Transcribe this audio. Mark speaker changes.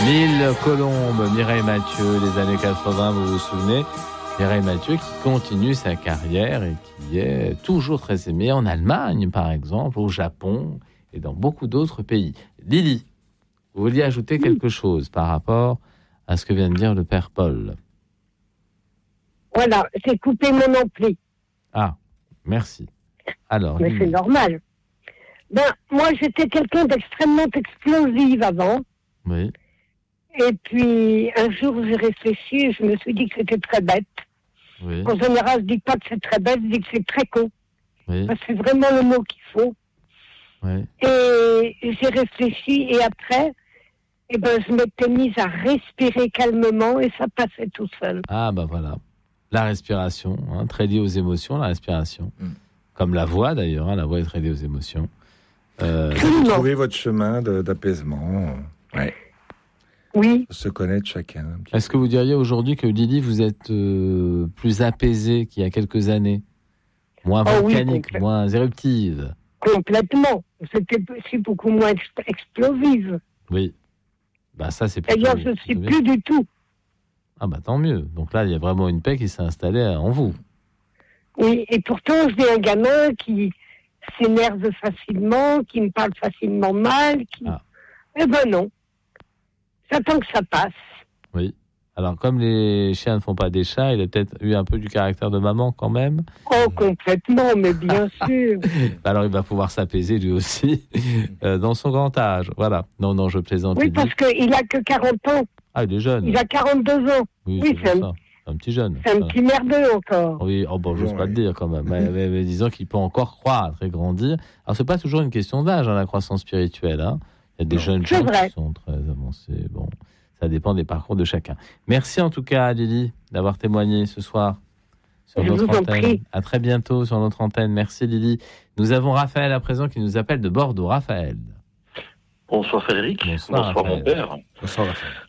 Speaker 1: L'île Colombe, Mireille Mathieu, les années 80, vous vous souvenez? Mireille Mathieu qui continue sa carrière et qui est toujours très aimée en Allemagne, par exemple, au Japon et dans beaucoup d'autres pays. Lily, vous vouliez ajouter quelque chose par rapport à ce que vient de dire le père Paul?
Speaker 2: Voilà, j'ai coupé mon ampli.
Speaker 1: Ah, merci. Alors,
Speaker 2: mais
Speaker 1: Lily.
Speaker 2: c'est normal. Moi, j'étais quelqu'un d'extrêmement explosif avant.
Speaker 1: Oui.
Speaker 2: Et puis, un jour, j'ai réfléchi et je me suis dit que c'était très bête.
Speaker 1: Oui.
Speaker 2: En général, je dis pas que c'est très bête, je dis que c'est très con.
Speaker 1: Oui.
Speaker 2: Parce que c'est vraiment le mot qu'il faut.
Speaker 1: Oui.
Speaker 2: Et j'ai réfléchi et après, je m'étais mise à respirer calmement et ça passait tout seul.
Speaker 1: Ah, voilà. La respiration, très liée aux émotions, la respiration. Comme la voix, d'ailleurs, la voix est très liée aux émotions.
Speaker 3: Trouvez votre chemin d'apaisement. Ouais.
Speaker 2: Oui.
Speaker 3: Se connaître chacun.
Speaker 1: Est-ce que vous diriez aujourd'hui que Lily, vous êtes plus apaisée qu'il y a quelques années? Moins volcanique, moins éruptive?
Speaker 2: Complètement. Je suis beaucoup moins explosive.
Speaker 1: Oui. Ça, c'est plutôt...
Speaker 2: D'ailleurs, je ne suis plus du tout.
Speaker 1: Ah tant mieux. Donc là, il y a vraiment une paix qui s'est installée en vous.
Speaker 2: Oui, et pourtant, j'ai un gamin qui s'énerve facilement, qui me parle facilement mal. Non. J'attends que ça passe.
Speaker 1: Oui. Alors, comme les chiens ne font pas des chats, il a peut-être eu un peu du caractère de maman quand même.
Speaker 2: Oh, complètement, mais bien sûr.
Speaker 1: Alors, il va pouvoir s'apaiser lui aussi dans son grand âge. Voilà. Non, je plaisante.
Speaker 2: Oui, parce qu'il n'a que 40 ans.
Speaker 1: Ah, il est jeune.
Speaker 2: Il a 42 ans.
Speaker 1: Oui, c'est un petit jeune.
Speaker 2: C'est un petit merdeux encore.
Speaker 1: Oui, j'ose pas le dire quand même. Mais disons qu'il peut encore croître et grandir. Alors, c'est pas toujours une question d'âge, la croissance spirituelle. Il y a des jeunes gens qui sont très avancés. Bon, ça dépend des parcours de chacun. Merci en tout cas, Lily, d'avoir témoigné ce soir sur notre antenne. À très bientôt sur notre antenne. Merci, Lily. Nous avons Raphaël à présent qui nous appelle de Bordeaux. Raphaël.
Speaker 4: Bonsoir Frédéric. Bonsoir mon père.
Speaker 3: Bonsoir Raphaël.